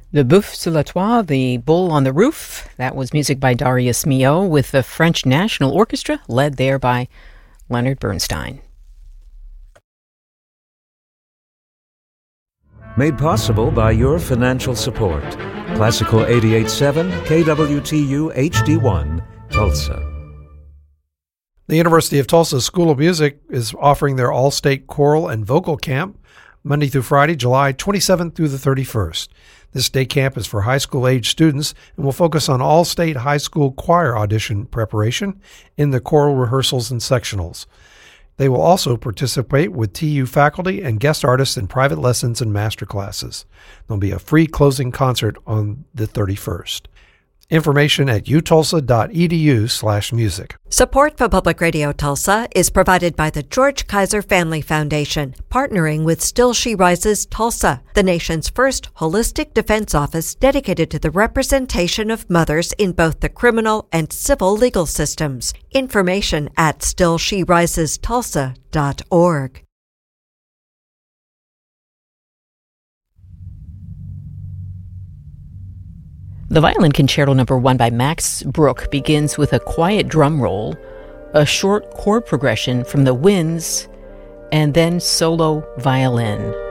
Le Boeuf sur la Toit, The Bull on the Roof. That was music by Darius Milhaud with the French National Orchestra, led there by Leonard Bernstein. Made possible by your financial support. Classical 88.7 KWTU HD1, Tulsa. The University of Tulsa School of Music is offering their all-state choral and vocal camp Monday through Friday, July 27th through the 31st. This day camp is for high school age students and will focus on all-state high school choir audition preparation in the choral rehearsals and sectionals. They will also participate with TU faculty and guest artists in private lessons and master classes. There'll be a free closing concert on the 31st. Information at utulsa.edu/music. Support for Public Radio Tulsa is provided by the George Kaiser Family Foundation, partnering with Still She Rises Tulsa, the nation's first holistic defense office dedicated to the representation of mothers in both the criminal and civil legal systems. Information at stillsherisestulsa.org. The Violin Concerto No. 1 by Max Bruch begins with a quiet drum roll, a short chord progression from the winds, and then solo violin.